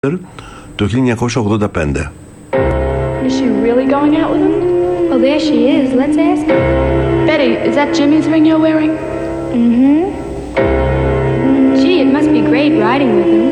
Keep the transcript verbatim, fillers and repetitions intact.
το χίλια εννιακόσια ογδόντα πέντε. Is she really going out with him? Well, there she is. Let's ask her. Betty, is that Jimmy's ring you're wearing? Mm-hmm. Gee, it must be great riding with him.